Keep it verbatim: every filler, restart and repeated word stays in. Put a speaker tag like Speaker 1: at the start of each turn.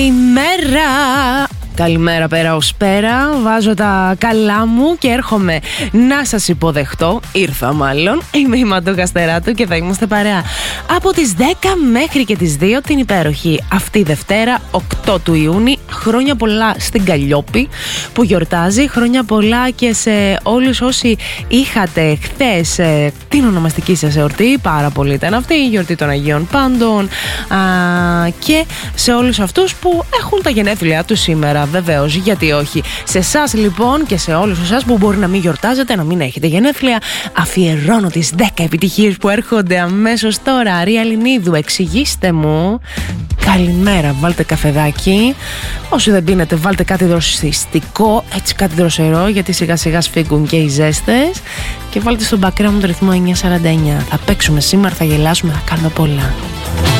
Speaker 1: Ημέρα. Καλημέρα πέρα ως πέρα, βάζω τα καλά μου και έρχομαι να σας υποδεχτώ. Ήρθα μάλλον, είμαι η Μαντώ Καστεράτου και θα είμαστε παρέα από τις δέκα μέχρι και τις δύο την υπέροχη αυτή Δευτέρα οκτώ του Ιούνιου. Χρόνια πολλά στην Καλλιόπη που γιορτάζει, χρόνια πολλά και σε όλους όσοι είχατε χθες ε, την ονομαστική σας εορτή. Πάρα πολύ ήταν αυτή η γιορτή των Αγίων Πάντων, α, και σε όλους αυτούς που έχουν τα γενέθλιά τους σήμερα. Βεβαίως, γιατί όχι. Σε εσάς λοιπόν και σε όλους εσάς που μπορεί να μην γιορτάζετε, να μην έχετε γενέθλια, αφιερώνω τις δέκα επιτυχίες που έρχονται αμέσως τώρα. Αρία Λινίδου, εξηγήστε μου. Καλημέρα, βάλτε καφεδάκι. Όσοι δεν πίνετε, βάλτε κάτι δροσιστικό, έτσι κάτι δροσερό, γιατί σιγά σιγά σφίγγουν και οι ζέστες. Και βάλτε στον background το ρυθμό εννιακόσια σαράντα εννιά. Θα παίξουμε σήμερα, θα γελάσουμε, θα κάνουμε πολλά.